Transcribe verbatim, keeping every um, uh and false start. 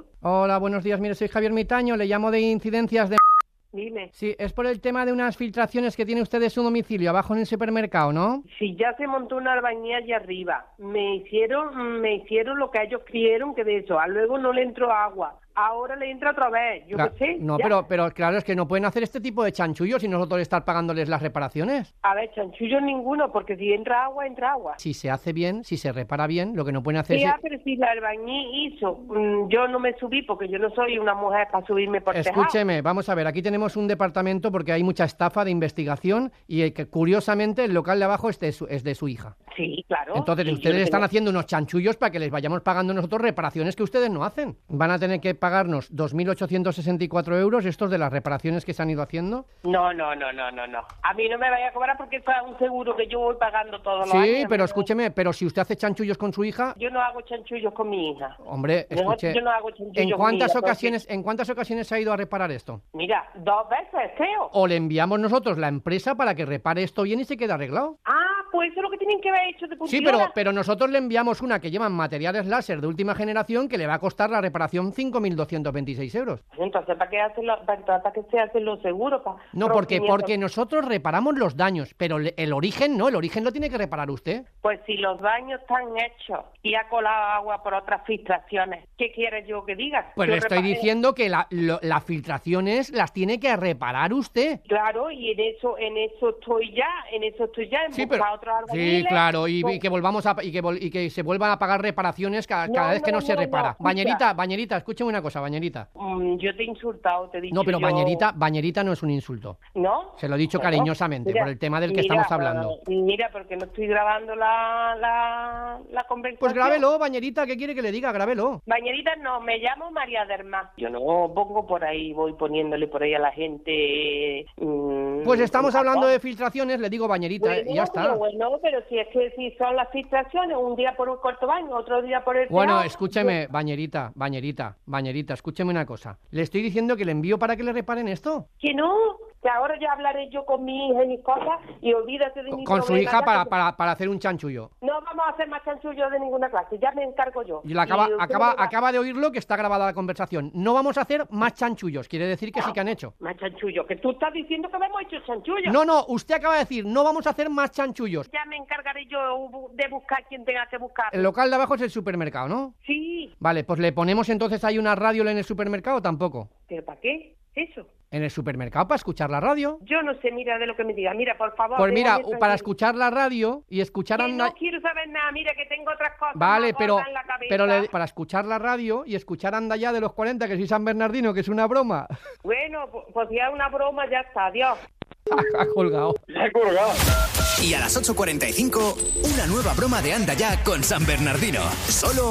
Hola, buenos días. Mire, soy Javier Mitaño, le llamo de Incidencias de... Dime. Sí, es por el tema de unas filtraciones que tiene usted de su domicilio, abajo en el supermercado, ¿no? Si ya se montó una albañía allá arriba, me hicieron me hicieron lo que ellos creyeron que de eso, a luego no le entró agua, ahora le entra otra vez, yo Claro, qué sé. No, ya. pero, pero claro, es que no pueden hacer este tipo de chanchullos y nosotros estar pagándoles las reparaciones. A ver, chanchullo ninguno, porque si entra agua, entra agua. Si se hace bien, si se repara bien, lo que no pueden hacer Sí, es... ah, pero si la albañí hizo, mm, yo no me subí porque yo no soy una mujer para subirme por tejado. Escúcheme, vamos a ver, aquí tenemos un departamento porque hay mucha estafa de investigación y eh, que curiosamente el local de abajo es de su, es de su hija. Sí, claro. Entonces Sí, ustedes yo están tengo- haciendo unos chanchullos para que les vayamos pagando nosotros reparaciones que ustedes no hacen. Van a tener que pagarnos dos mil ochocientos sesenta y cuatro euros estos de las reparaciones que se han ido haciendo. No, no, no, no, no, no. A mí no me vaya a cobrar porque es un seguro que yo voy pagando todos los años. Sí, pero ¿no? escúcheme, pero si usted hace chanchullos con su hija... Yo no hago chanchullos con mi hija. Hombre, Yo- escuche, yo no hago chanchullos ¿en con cuántas mi hija, ocasiones, ¿en cuántas ocasiones se ha ido a reparar esto? Mira, dos veces, creo. O le enviamos nosotros la empresa para que repare esto bien y se quede arreglado. Ah, pues eso es lo que tienen que haber hecho de Sí, puntillola. pero, pero nosotros le enviamos una que llevan materiales láser de última generación que le va a costar la reparación cinco mil doscientos veintiséis euros. Entonces, ¿para qué hacen los, para, para qué se hacen los seguros? Para No, porque, rompimiento? porque nosotros reparamos los daños, pero le- el origen no, el origen lo tiene que reparar usted. Pues si los daños están hechos y ha colado agua por otras filtraciones, ¿qué quieres yo que diga? Pues Yo le estoy reparé- diciendo que la- lo- las filtraciones las tiene que reparar usted. Claro, y en eso en eso estoy ya, en eso estoy ya, en Sí, buscar pero otros sí, albañiles. claro, y, con- y que volvamos a y que, vol- y que se vuelvan a pagar reparaciones ca- cada, No, vez que no, no, se no, repara. no, escucha. Bañerita, Bañerita, escúcheme una cosa, Bañerita. Mm, yo te he insultado, te he dicho No, pero yo- Bañerita, Bañerita no es un insulto. ¿No? Se lo he dicho Bueno, cariñosamente, por el tema del que mira, estamos hablando. eh, mira, porque no estoy grabando la, la, la conversación. Pues grábelo, Bañerita, ¿qué quiere que le diga? Grábelo. Bañerita, no, me llamo María Derma. Yo no pongo por ahí, voy poniéndole por ahí a la gente... mm, Pues estamos a hablando todo. de filtraciones, le digo Bañerita, Bueno, y ya está. pero bueno, pero si es que si son las filtraciones, un día por un corto baño, otro día por el Bueno, tejado, escúcheme, Bañerita, Bañerita, Bañerita, escúcheme una cosa. Le estoy diciendo que le envío para que le reparen esto. Que no, que ahora ya hablaré yo con mi hija y mis cosas y olvídate de mi Con su problema, hija ya para, que- para, para hacer un chanchullo. No vamos a hacer más chanchullos de ninguna clase, ya me encargo yo. Y la acaba, usted acaba, me va- acaba de oírlo que está grabada la conversación. No vamos a hacer más chanchullos, quiere decir que sí que han hecho. Más chanchullos, que tú estás diciendo que hemos hecho chanchullos. No, no, usted acaba de decir, no vamos a hacer más chanchullos. Ya me encargaré yo de buscar quien tenga que buscar. El local de abajo es el supermercado, ¿no? Sí, Vale, pues le ponemos entonces ahí una radio en el supermercado, tampoco. ¿pero para qué? Eso. En el supermercado para escuchar la radio. Yo no sé, mira de lo que me diga. Mira, por favor. Pues mira, déjame para tranquilo. escuchar la radio y escuchar Que anda... no quiero saber nada, mira que tengo otras cosas. Vale, más pero, gordas en la cabeza. pero le- para escuchar la radio y escuchar anda ya de los cuarenta, que soy San Bernardino, que es una broma. Bueno, pues, pues ya una broma, ya está, adiós. Ha colgado. Y a las ocho cuarenta y cinco, una nueva broma de Anda Ya con San Bernardino. Solo